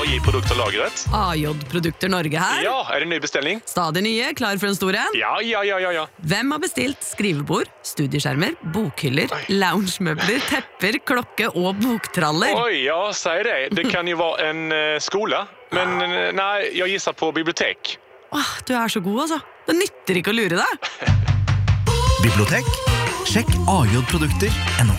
AJ-produkterlagret. AJ-produkter Norge her. Ja, det en ny bestelling? Stadig nye, klar for en stor en. Ja. Hvem har bestilt skrivebord, studieskjermer, bokhyller, loungemøbler, tepper, klokke og boktraller? Oj, ja, säg det. Det kan ju vara en skola. Men nej, jag gissar på bibliotek. Du er så god, altså. Det nytter ikke å lure deg. Bibliotek. Sjekk AJ-produkter.no.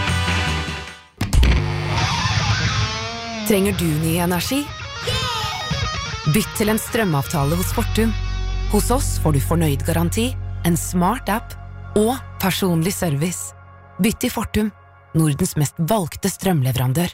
Trenger du ny energi? Bytt til en strømavtale hos Fortum. Hos oss får du fornøyd garanti, en smart app og personlig service. Bytt til Fortum, Nordens mest valgte strømleverandør.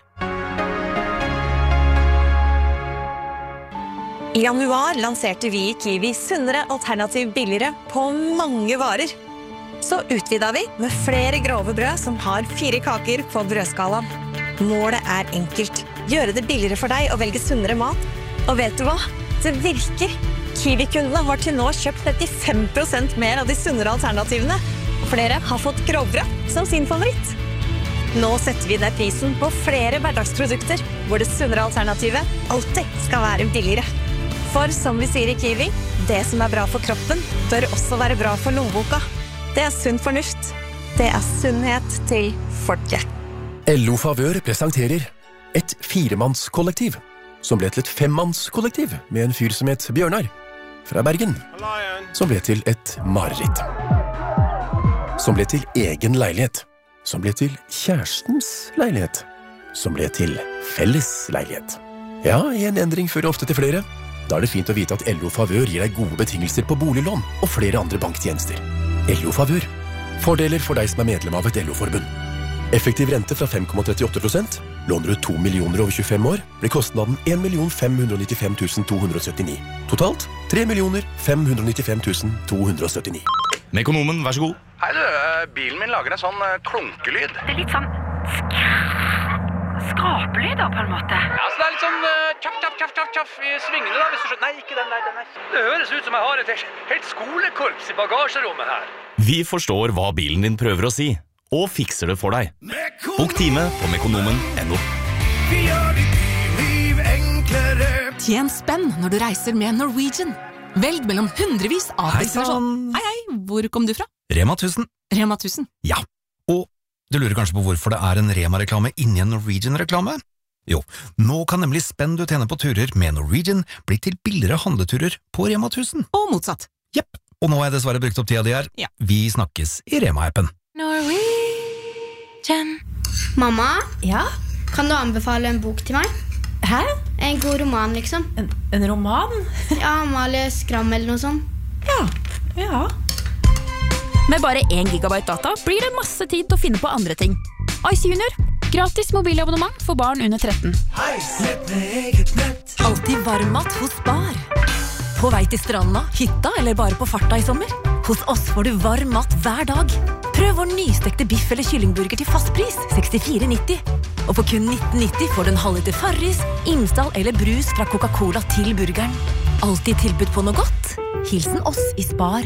I januar lanserte vi i Kiwi sunnere alternativ billigere på mange varer. Så utvidet vi med flere grove brød som har 4 kaker på brødskalaen. Målet er enkelt. Gjøre det billigere for deg å velge sunnere mat. Og vet du hva? Det virker. Kiwi-kundene har til nå kjøpt 35% mer av de sunnere alternativene. Og flere har fått grovbrød som sin favoritt. Nå setter vi ned prisen på flere hverdagsprodukter, hvor det sunnere alternativet alltid skal være billigere. For som vi sier i Kiwi, det som er bra for kroppen, bør også være bra for lommeboka. Det er sunn fornuft. Det er sunnhet til folket. LO Favør presenterer et 4-mannskollektiv, som ble til et 5-mannskollektiv med en fyr som het Bjørnar, fra Bergen, som ble til et mareritt. Som ble til egen leilighet, som ble til kjærestens leilighet, som ble til felles leilighet. Ja, en endring fører ofte til flere. Da er det fint å vite at LO Favør gir deg gode betingelser på boliglån og flere andre banktjenester. LO Favør. Fordeler for deg som er medlem av et LO-forbund. Effektiv rente fra 5,38%. Låner du 2 millioner over 25 år, blir kostnaden 1.595.279. Totalt 3.595.279. Mekonomen, vær så god. Hei du, bilen min lager en sånn klonkelyd. Det er litt sånn skrapelyd da, på en måte. Ja, så det er litt sånn tjaff i svingene da, hvis du skjønner. Nei, ikke den der. Det høres ut som jeg har et helt skolekorps i bagasjerommet her. Vi forstår hva bilen din prøver å si, og fikser det for deg. Bok time på mekonomen.no. Vi gjør ditt liv enklere. Tjen spenn når du reiser med Norwegian. Velg mellom hundrevis av destinasjoner. Hei, hvor kom du fra? Rema 1000. Rema 1000. Ja, og du lurer kanskje på hvorfor det er en Rema-reklame inni en Norwegian-reklame? Jo, nå kan nemlig spenn du tjener på turer med Norwegian bli til billigere handleturer på Rema 1000. Og motsatt. Jepp, og nå har jeg dessverre brukt opp tida di her. Ja. Vi snakkes i Rema-appen. Norwegian. Mamma? Ja? Kan du anbefale en bok til meg? Hæ? En god roman, liksom. En roman? Ja, Amalie Skram eller noe sånt. Ja. Med bare 1 gigabyte data blir det masse tid til å finne på andre ting. Ice Junior. Gratis mobilabonnement for barn under 13. Alltid varmmat hos Spar. På vei til stranda, hytta eller bare på farta i sommer? Hos oss får du varm mat hver dag. Prøv vår nystekte biff eller kyllingburger til fast pris, 64,90. Og for kun 19,90 får du en halvliter Farris, innstall eller brus fra Coca-Cola til burgeren. Alltid tilbud på noe godt. Hilsen oss i Spar.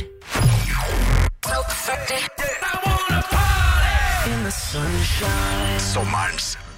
Sommerens